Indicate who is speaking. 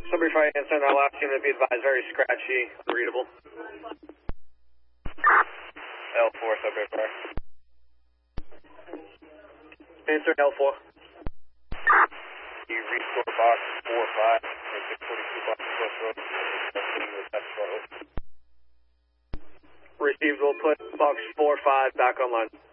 Speaker 1: Somebody try to answer that last unit, be advised, very scratchy, unreadable.
Speaker 2: L4, subway fire.
Speaker 1: Answer L4.
Speaker 2: You restore box 4-5, 642 box West Road.
Speaker 1: Received, we'll put box 4-5 back online.